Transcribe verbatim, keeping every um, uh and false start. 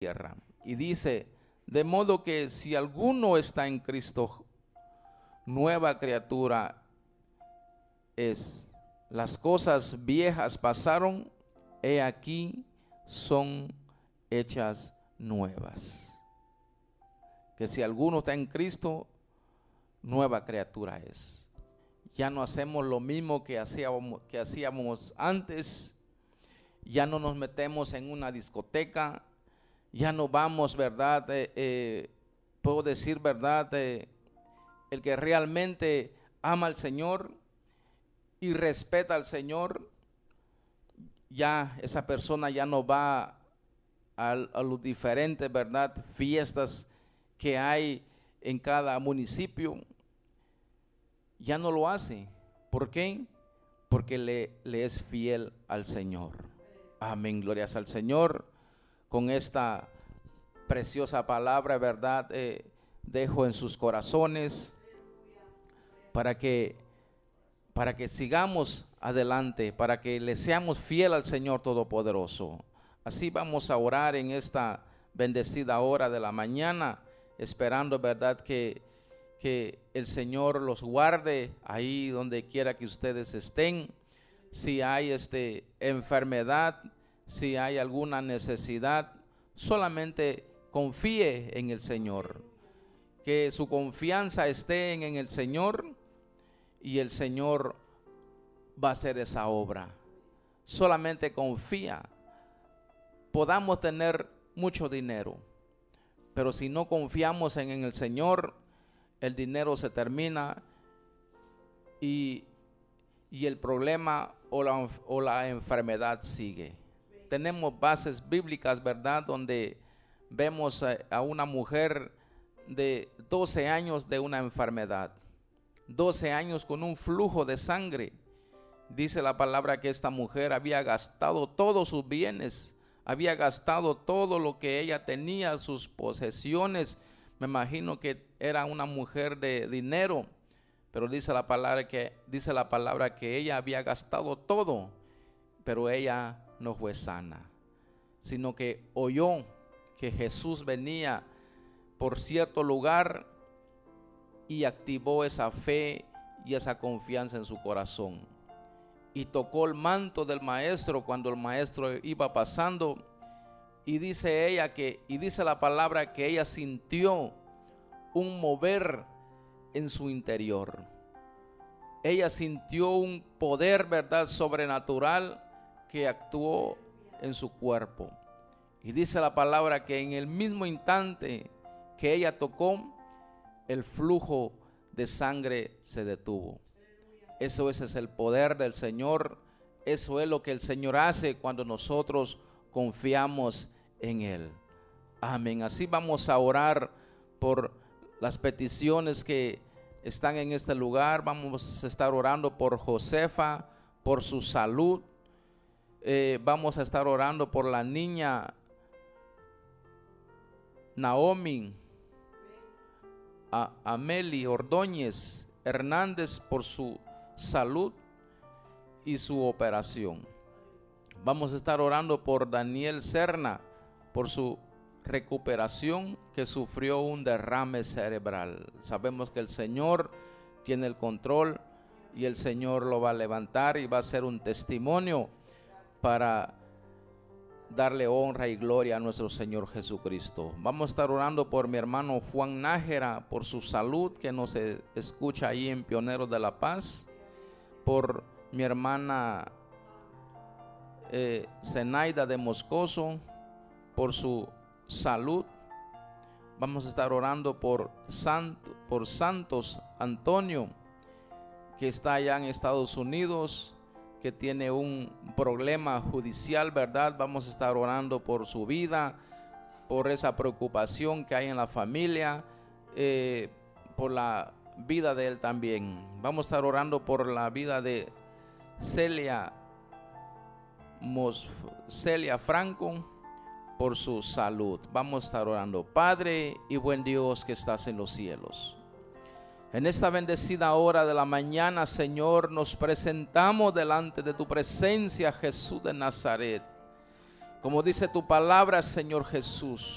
tierra. Y dice, de modo que si alguno está en Cristo, nueva criatura es. Las cosas viejas pasaron, he aquí son hechas nuevas. Que si alguno está en Cristo, nueva criatura es. Ya no hacemos lo mismo que hacíamos, que hacíamos antes. Ya no nos metemos en una discoteca. Ya no vamos, ¿verdad? Eh, eh, puedo decir, ¿verdad? Eh, el que realmente ama al Señor y respeta al Señor, ya esa persona ya no va a, a los diferentes, ¿verdad?, fiestas que hay en cada municipio. Ya no lo hace. ¿Por qué? Porque le, le es fiel al Señor. Amén, glorias al Señor. Con esta preciosa palabra, ¿verdad?, eh, dejo en sus corazones para que para que sigamos adelante, para que le seamos fiel al Señor Todopoderoso. Así vamos a orar en esta bendecida hora de la mañana, esperando, ¿verdad?, que, que el Señor los guarde ahí donde quiera que ustedes estén. Si hay este, enfermedad, si hay alguna necesidad, solamente confíe en el Señor. Que su confianza esté en el Señor y el Señor va a hacer esa obra. Solamente confía. Podamos tener mucho dinero, pero si no confiamos en, en el Señor, el dinero se termina y, y el problema o la, o la enfermedad sigue. Tenemos bases bíblicas, ¿verdad?, donde vemos a, a una mujer de doce años de una enfermedad, doce años con un flujo de sangre. Dice la palabra que esta mujer había gastado todos sus bienes, había gastado todo lo que ella tenía, sus posesiones. Me imagino que era una mujer de dinero, pero dice la palabra que, dice la palabra que ella había gastado todo, pero ella no fue sana, sino que oyó que Jesús venía por cierto lugar y activó esa fe y esa confianza en su corazón. Y tocó el manto del maestro cuando el maestro iba pasando. Y dice ella que, y dice la palabra que ella sintió un mover en su interior. Ella sintió un poder, ¿verdad?, sobrenatural que actuó en su cuerpo. Y dice la palabra que en el mismo instante que ella tocó, el flujo de sangre se detuvo. Eso ese es el poder del Señor. Eso es lo que el Señor hace cuando nosotros confiamos en Él. Amén. Así vamos a orar por las peticiones que están en este lugar. Vamos a estar orando por Josefa, por su salud. Eh, vamos a estar orando por la niña Naomi, a Ameli Ordóñez Hernández, por su salud y su operación. Vamos a estar orando por Daniel Serna, por su recuperación, que sufrió un derrame cerebral. Sabemos que el Señor tiene el control y el Señor lo va a levantar y va a ser un testimonio para darle honra y gloria a nuestro Señor Jesucristo. Vamos a estar orando por mi hermano Juan Nájera, por su salud, que nos escucha ahí en Pioneros de la Paz. Por mi hermana eh, Zenaida de Moscoso, por su salud. Vamos a estar orando por, Santo, por Santos Antonio, que está allá en Estados Unidos, que tiene un problema judicial, ¿verdad? Vamos a estar orando por su vida, por esa preocupación que hay en la familia, eh, por la vida de él también. Vamos a estar orando por la vida de Celia, Mos, Celia Franco, por su salud. Vamos a estar orando. Padre y buen Dios que estás en los cielos, en esta bendecida hora de la mañana, Señor, nos presentamos delante de tu presencia, Jesús de Nazaret. Como dice tu palabra, Señor Jesús,